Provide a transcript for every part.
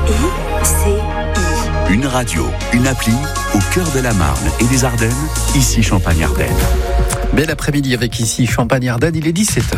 Une radio, une appli, au cœur de la Marne et des Ardennes, ici Champagne-Ardenne. Bel après-midi avec ici Champagne-Ardenne, il est 17h.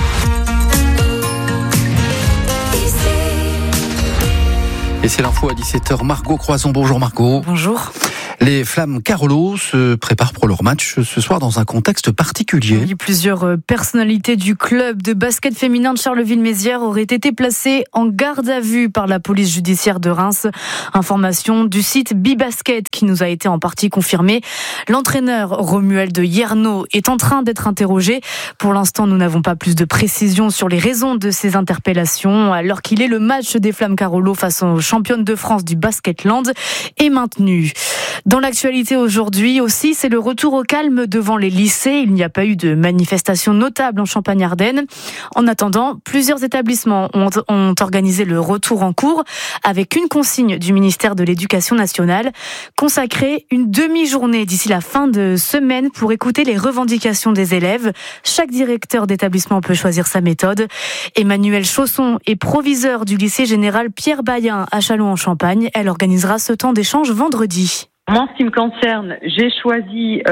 Et c'est l'info à 17h. Margot Croison, bonjour Margot. Bonjour. Les Flammes Carolo se préparent pour leur match ce soir dans un contexte particulier. Oui, plusieurs personnalités du club de basket féminin de Charleville-Mézières auraient été placées en garde à vue par la police judiciaire de Reims. Information du site Bibasket qui nous a été en partie confirmée. L'entraîneur Romuald Yerno est en train d'être interrogé. Pour l'instant, nous n'avons pas plus de précisions sur les raisons de ces interpellations, alors qu'il est le match des Flammes Carolo face aux championnes de France du Basketland est maintenu. Dans l'actualité aujourd'hui aussi, c'est le retour au calme devant les lycées. Il n'y a pas eu de manifestation notable en Champagne-Ardenne. En attendant, plusieurs établissements ont organisé le retour en cours avec une consigne du ministère de l'Éducation nationale. Consacrer une demi-journée d'ici la fin de semaine pour écouter les revendications des élèves. Chaque directeur d'établissement peut choisir sa méthode. Emmanuelle Chausson est proviseur du lycée général Pierre Bayen à Châlons-en-Champagne. Elle organisera ce temps d'échange vendredi. Moi, en ce qui me concerne, j'ai choisi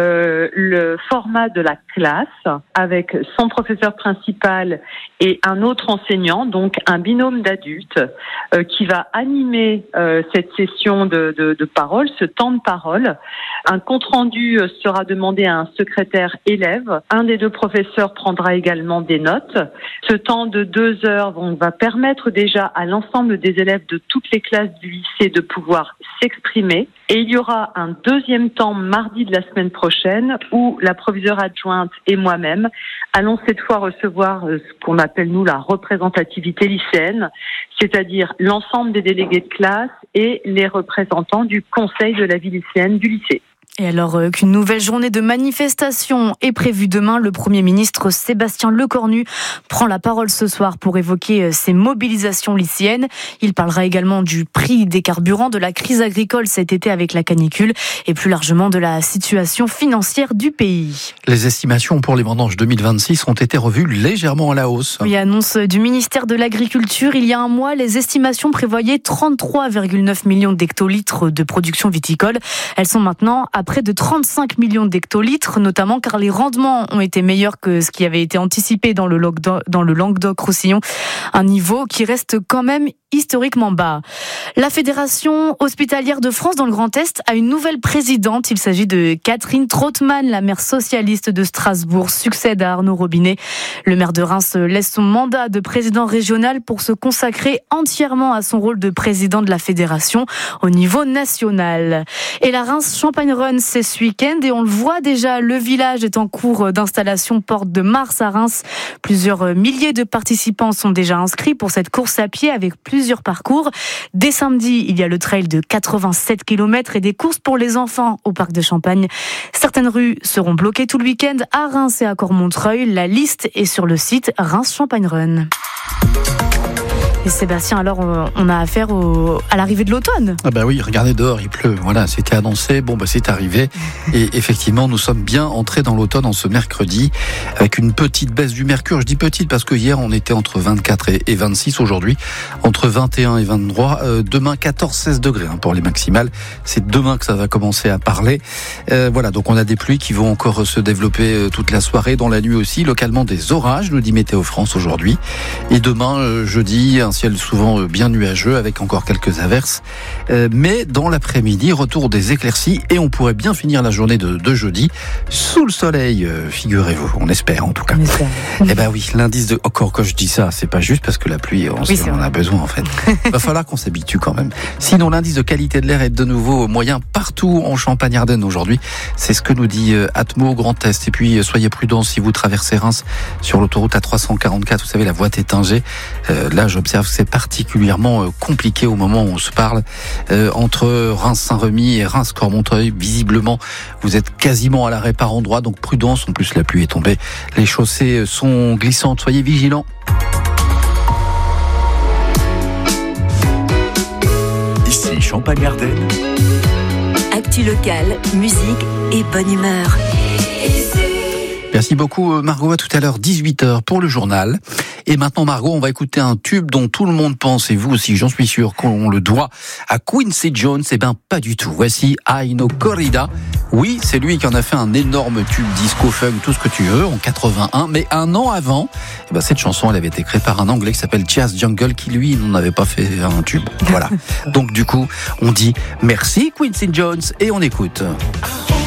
le format de la classe avec son professeur principal et un autre enseignant, donc un binôme d'adultes qui va animer cette session de parole, ce temps de parole. Un compte-rendu sera demandé à un secrétaire élève. Un des deux professeurs prendra également des notes. Ce temps de 2 heures va permettre déjà à l'ensemble des élèves de toutes les classes du lycée de pouvoir s'exprimer. Et il y aura un deuxième temps mardi de la semaine prochaine où la proviseure adjointe et moi-même allons cette fois recevoir ce qu'on appelle nous la représentativité lycéenne, c'est-à-dire l'ensemble des délégués de classe et les représentants du conseil de la vie lycéenne du lycée. Et alors qu'une nouvelle journée de manifestation est prévue demain, le Premier ministre Sébastien Lecornu prend la parole ce soir pour évoquer ces mobilisations lycéennes. Il parlera également du prix des carburants, de la crise agricole cet été avec la canicule et plus largement de la situation financière du pays. Les estimations pour les vendanges 2026 ont été revues légèrement à la hausse. Oui, annonce du ministère de l'Agriculture. Il y a un mois, les estimations prévoyaient 33,9 millions d'hectolitres de production viticole. Elles sont maintenant à près de 35 millions d'hectolitres, notamment car les rendements ont été meilleurs que ce qui avait été anticipé dans le Languedoc-Roussillon, un niveau qui reste quand même historiquement bas. La Fédération hospitalière de France dans le Grand Est a une nouvelle présidente. Il s'agit de Catherine Trautmann, la maire socialiste de Strasbourg, succède à Arnaud Robinet. Le maire de Reims laisse son mandat de président régional pour se consacrer entièrement à son rôle de président de la Fédération au niveau national. Et la Reims Champagne Run, c'est ce week-end et on le voit déjà, le village est en cours d'installation Porte de Mars à Reims. Plusieurs milliers de participants sont déjà inscrits pour cette course à pied avec plusieurs parcours. Dès samedi, il y a le trail de 87 km et des courses pour les enfants au parc de Champagne. Certaines rues seront bloquées tout le week-end à Reims et à Cormontreuil. La liste est sur le site Reims Champagne Run. Et Sébastien, alors on a affaire à l'arrivée de l'automne. Ah bah oui, regardez dehors, il pleut. Voilà, c'était annoncé. Bon, c'est arrivé. Et effectivement, nous sommes bien entrés dans l'automne en ce mercredi avec une petite baisse du mercure. Je dis petite parce que hier, on était entre 24 et 26. Aujourd'hui, entre 21 et 23. Demain, 14-16 degrés pour les maximales. C'est demain que ça va commencer à parler. Voilà, donc on a des pluies qui vont encore se développer toute la soirée. Dans la nuit aussi, localement des orages, nous dit Météo France aujourd'hui. Et demain, jeudi, un ciel souvent bien nuageux avec encore quelques averses. Mais dans l'après-midi, retour des éclaircies et on pourrait bien finir la journée de jeudi sous le soleil, figurez-vous. On espère en tout cas. Eh ben oui, l'indice de... Encore quand je dis ça, c'est pas juste parce que la pluie, on en a besoin en fait. Il va falloir qu'on s'habitue quand même. Sinon, l'indice de qualité de l'air est de nouveau moyen partout en Champagne-Ardenne aujourd'hui. C'est ce que nous dit Atmo Grand Est. Et puis, soyez prudents si vous traversez Reims sur l'autoroute A344. Vous savez, la voie Tétinger. Là, j'observe que c'est particulièrement compliqué au moment où on se parle. Entre Reims-Saint-Remy et Reims-Cormontreuil, visiblement, vous êtes quasiment à l'arrêt par endroit. Donc, prudence. En plus, la pluie est tombée. Les chaussées sont glissantes. Soyez vigilants. Ici, Champagne-Ardenne. Actu locale, musique et bonne humeur. Merci beaucoup Margot, à tout à l'heure 18h pour le journal. Et maintenant, Margot, on va écouter un tube dont tout le monde pense, et vous aussi, j'en suis sûr, qu'on le doit à Quincy Jones. Eh ben, pas du tout. Voici Aino Corrida. Oui, c'est lui qui en a fait un énorme tube disco funk, tout ce que tu veux, en 81. Mais un an avant, eh ben, cette chanson, elle avait été créée par un Anglais qui s'appelle Chas Jungle, qui lui, n'en avait pas fait un tube. Voilà. Donc, du coup, on dit merci Quincy Jones et on écoute.